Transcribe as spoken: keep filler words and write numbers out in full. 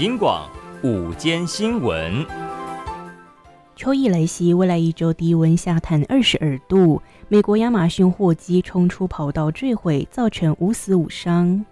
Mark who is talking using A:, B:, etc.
A: 金广午间新闻。
B: 秋意来袭，未来一周低温下探二十二度。美国亚马逊货机冲出跑道坠毁，造成五死五伤。